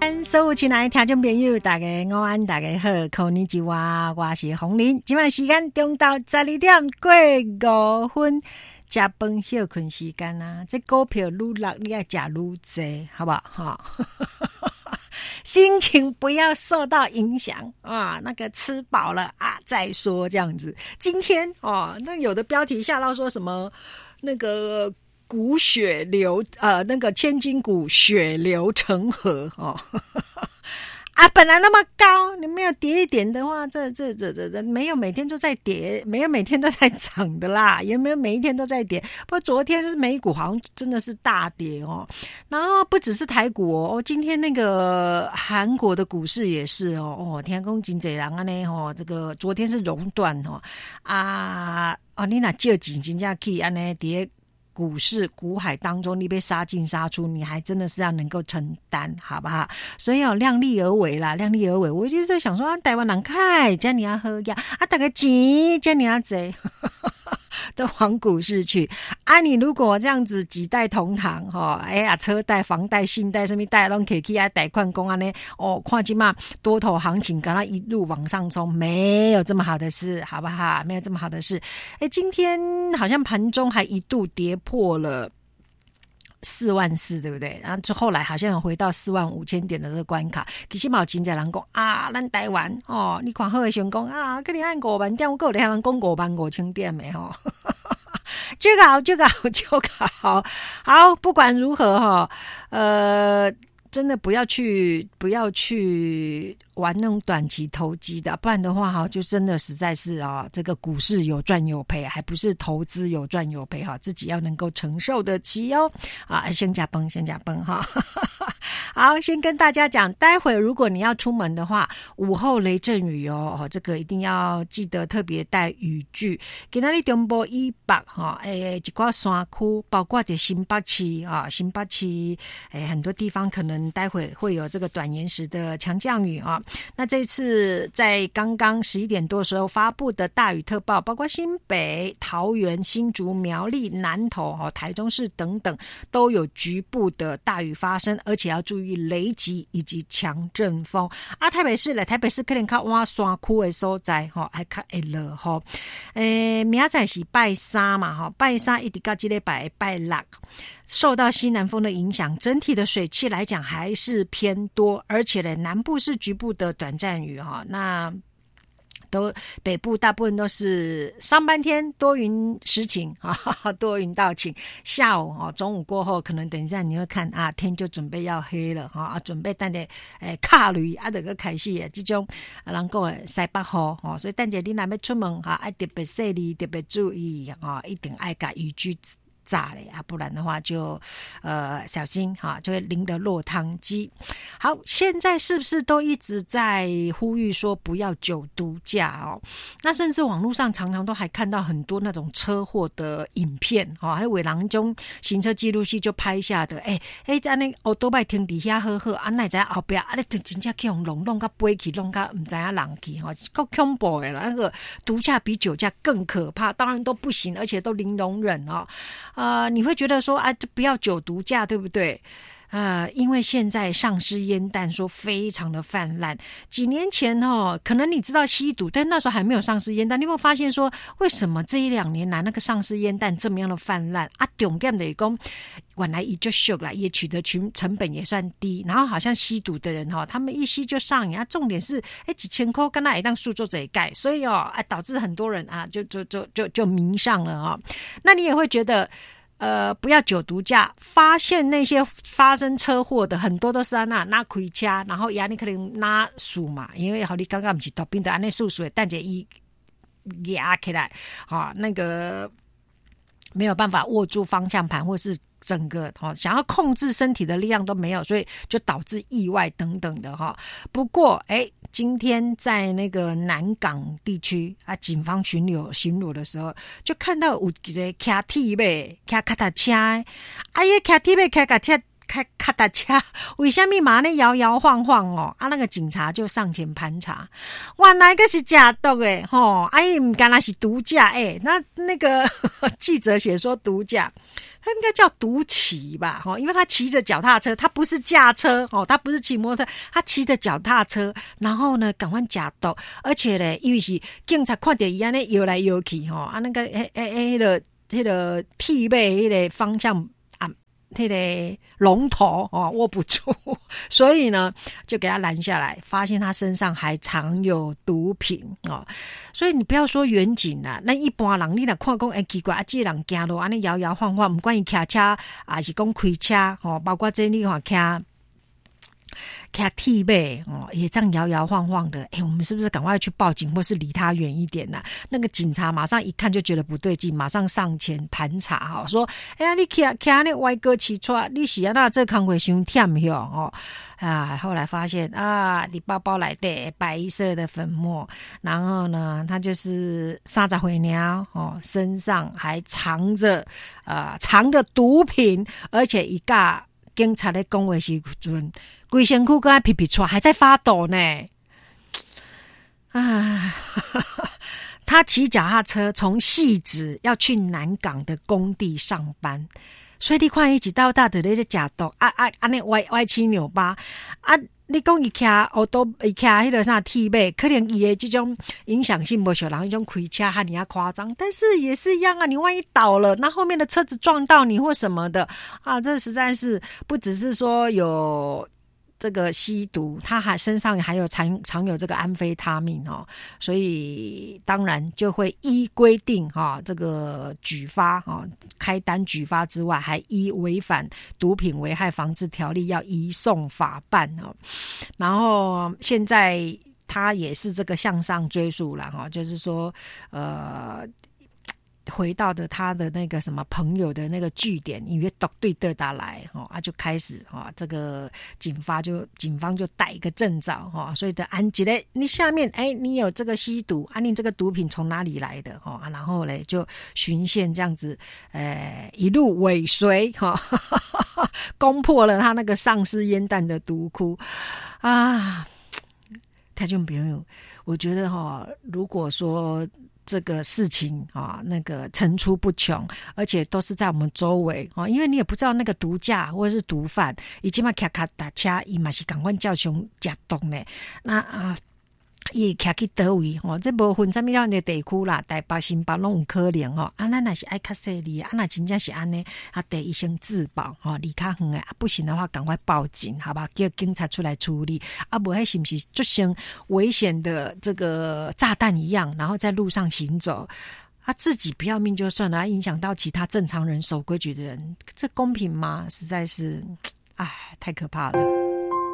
所有亲爱的听众朋友，大家午安，大家好，こんにちは，我是洪玲。今晚时间中到12点过5分，吃饭休困时间啊！这股票愈落，你要吃愈多，好不好？哈，心情不要受到影响啊！那个吃饱了啊再说，这样子。今天哦，那有的标题下到说什么那个。股血流那个千金股血流成河哦，啊，本来那么高，你没有跌一点的话，这没有每天都在跌，没有每天都在涨的啦，也没有每一天都在跌。不过昨天是美股好像真的是大跌哦，然后不只是台股哦，今天那个韩国的股市也是哦，天空金贼狼啊呢哦，这个昨天是熔断哦你那借钱真正去安呢跌。股市股海当中，你被杀进杀出，你还真的是要能够承担，好不好？所以要量力而为啦，量力而为。我就是想说，台湾人开，叫你要喝呀，大家钱叫你要贼，都往股市去啊！你如果这样子几代同堂车贷、房贷、信贷什么贷都可以去贷款公安呢？看起码多头行情，赶快一路往上冲，没有这么好的事，好不好？没有这么好的事。今天好像盘中还一度跌破了44000，对不对？然后之后来好像有回到45000点的这个关卡。其实有真侪人讲啊，咱台湾你看好的想讲啊，可能按5万点，我有人讲55000点的这个好，好，不管如何真的不要去玩那种短期投机的，不然的话就真的实在是这个股市有赚有赔，还不是投资有赚有赔自己要能够承受得起先加崩好，先跟大家讲，待会如果你要出门的话，午后雷阵雨这个一定要记得特别带雨具。今天中部以北一寡山区，包括的新北市很多地方可能待会会有这个短延时的强降雨那这次在刚刚11点多的时候发布的大雨特报，包括新北、桃园、新竹、苗栗、南投台中市等等都有局部的大雨发生，而且要注意雷击以及强阵风台北市可能较晚山区的所在还较会落明仔载是拜三嘛拜三一直到这礼拜拜六，受到西南风的影响，整体的水汽来讲还是偏多，而且呢南部是局部的短暂雨那都北部大部分都是上半天多云时晴多云到晴，下午中午过后可能等一下你会看天就准备要黑了准备等下卡雷这个开始这种人讲的西北风所以等下你若要出门特别细腻特别注意一定要把雨具炸了不然的话就小心就会淋得落汤鸡。好，现在是不是都一直在呼吁说不要酒毒驾那甚至网络上常常都还看到很多那种车祸的影片还有伟人中行车记录器就拍下的这样欧多拜停底下好那在后边你就真正去弄到飞去弄到不知道人去够恐怖的啦，那个毒驾比酒驾更可怕，当然都不行，而且都零容忍你会觉得说这不要酒毒驾，对不对？因为现在丧尸烟弹说非常的泛滥，几年前可能你知道吸毒，但那时候还没有丧尸烟弹。你有没有发现说，为什么这1-2年来那个丧尸烟弹这么样的泛滥重点的说原来也就俗了，也取得成本也算低，然后好像吸毒的人他们一吸就上瘾重点是几千块跟他一当数做这一盖，所以导致很多人就迷上了那你也会觉得不要酒毒驾，发现那些发生车祸的很多都是拿开车，然后你可能拿树嘛，因为你刚刚不是头边的那树但是一压起来那个没有办法握住方向盘，或是整个想要控制身体的力量都没有，所以就导致意外等等的不过今天在那个南港地区警方巡逻的时候，就看到有一个骑铁马骑脚踏车骑铁马骑脚开卡达车，为什么嘛那摇摇晃晃哦？啊，那个警察就上前盘查，原来个是假毒诶，吼，哎，唔干那是毒驾诶，那个记者写说毒驾。他应该叫毒骑吧，因为他骑着脚踏车，他不是驾车，他不是骑摩托车，他骑着脚踏车，然后呢，赶快假毒，而且呢，因为是警察看到伊安尼摇来摇去，那个迄个替背迄个方向啊，那个龙头握不住，所以呢就给他拦下来，发现他身上还藏有毒品所以你不要说远景啦，那一般人你若看讲奇怪这个人走路安尼摇摇晃晃，不管伊骑车还是讲开车包括这你看骑替背也这样摇摇晃晃的，我们是不是赶快去报警或是离他远一点啊？那个警察马上一看就觉得不对劲，马上上前盘查说你骑那歪哥骑错，你是那这工课伤忝哟后来发现你包包来的白色的粉末，然后呢他就是30岁鸟身上还藏着毒品，而且一架警察在讲话时阵规身躯跟皮皮出还在发抖呢。他骑脚踏车从汐止要去南港的工地上班，所以你看伊一到大的咧食毒安尼歪七扭八你讲伊骑奥多伊骑迄个啥替背，可能伊的这种影响性不小，然后一种开车和你要夸张，但是也是一样啊。你万一倒了，那后面的车子撞到你或什么的这实在是不只是说有这个吸毒，他还身上还有藏有这个安非他命所以当然就会依规定这个举发开单举发之外，还依违反毒品危害防治条例要移送法办然后现在他也是这个向上追溯了就是说回到的他的那个什么朋友的那个据点，因为对得打来就开始这个警方就带一个证照所以的安吉嘞，你下面你有这个吸毒你这个毒品从哪里来的然后嘞就循线这样子一路尾随攻破了他那个丧尸烟弹的毒窟听众朋友，我觉得如果说这个事情那个层出不穷，而且都是在我们周围因为你也不知道那个毒驾或者是毒贩，已经嘛骑打车，伊嘛是赶快叫熊吃毒呢。那伊骑去倒位这无分什么样的地区啦，台北新北拢有可能咱若是爱较细腻若真正是安尼第一先自保离较远的不行的话赶快报警好吧，叫警察出来处理无迄是不是就像危险的这个炸弹一样，然后在路上行走自己不要命就算了，影响到其他正常人守规矩的人，这公平吗？实在是太可怕了。